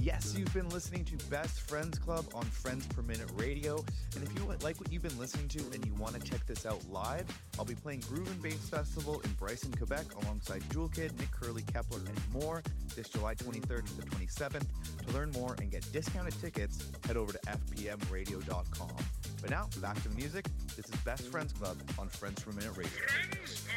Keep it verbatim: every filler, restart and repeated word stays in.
Yes, you've been listening to Best Friends Club on Friends Per Minute Radio. And if you like what you've been listening to and you want to check this out live, I'll be playing Groove and Bass Festival in Bryson, Quebec alongside Jewel Kid, Nick Curley, Kepler, and more this July twenty-third to the twenty-seventh. To learn more and get discounted tickets, head over to f p m radio dot com. But now, back to the music. This is Best Friends Club on Friends Per Minute Radio.